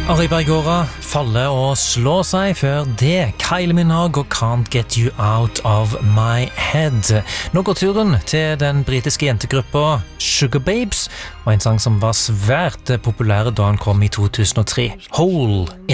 Ari Bergora faller og slår seg før det Kylie Minogue og Can't Get You Out of My Head. Nå går turen til den britiske jentegruppa Sugar Babes og en sang som var svært populær da han kom i 2003, Hole